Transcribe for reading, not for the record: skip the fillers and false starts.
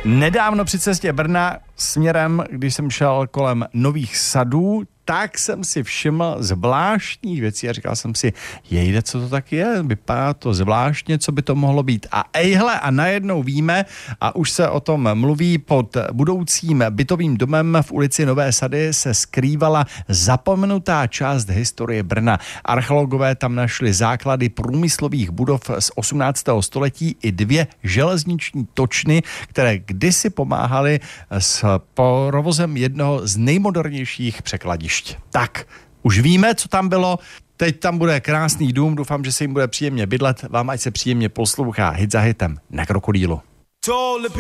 Nedávno při cestě Brna směrem, když jsem šel kolem Nových Sadů, tak jsem si všiml zvláštních věcí a říkal jsem si, jejde, co to tak je, vypadá to zvláštně, co by to mohlo být. A ejhle, a najednou víme, a už se o tom mluví, pod budoucím bytovým domem v ulici Nové Sady se skrývala zapomenutá část historie Brna. Archeologové tam našli základy průmyslových budov z 18. století i 2 železniční točny, které kdysi pomáhaly s provozem jednoho z nejmodernějších překladišť. Tak, už víme, co tam bylo. Teď tam bude krásný dům, doufám, že se jim bude příjemně bydlet. Vám ať se příjemně poslouchá hit za hitem na Krokodýlu.